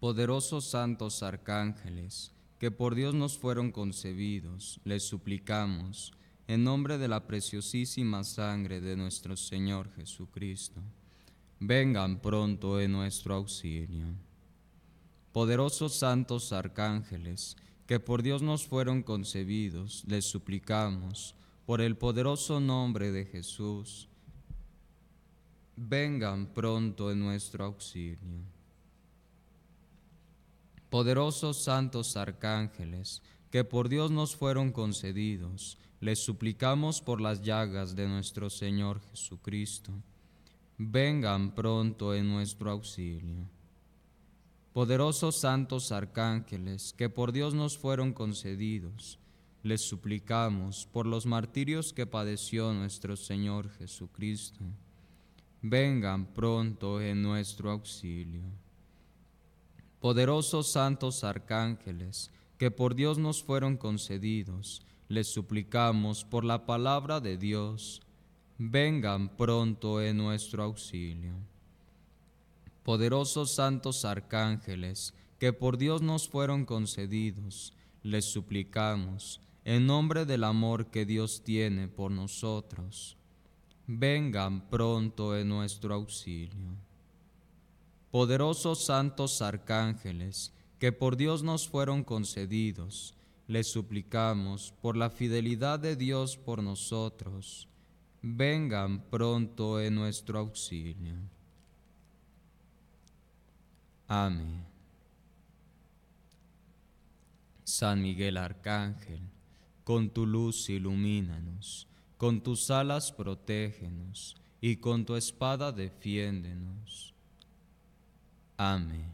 Poderosos santos arcángeles, que por Dios nos fueron concebidos, les suplicamos, en nombre de la preciosísima sangre de nuestro Señor Jesucristo, vengan pronto en nuestro auxilio. Poderosos santos arcángeles, que por Dios nos fueron concebidos, les suplicamos, por el poderoso nombre de Jesús, vengan pronto en nuestro auxilio. Poderosos santos arcángeles, que por Dios nos fueron concedidos, les suplicamos por las llagas de nuestro Señor Jesucristo, vengan pronto en nuestro auxilio. Poderosos santos arcángeles, que por Dios nos fueron concedidos, les suplicamos por los martirios que padeció nuestro Señor Jesucristo, vengan pronto en nuestro auxilio. Poderosos santos arcángeles, que por Dios nos fueron concedidos, les suplicamos por la palabra de Dios, vengan pronto en nuestro auxilio. Poderosos santos arcángeles, que por Dios nos fueron concedidos, les suplicamos, en nombre del amor que Dios tiene por nosotros, vengan pronto en nuestro auxilio. Poderosos santos arcángeles, que por Dios nos fueron concedidos, les suplicamos, por la fidelidad de Dios por nosotros, vengan pronto en nuestro auxilio. Amén. San Miguel Arcángel, con tu luz ilumínanos, con tus alas protégenos, y con tu espada defiéndenos. Amén.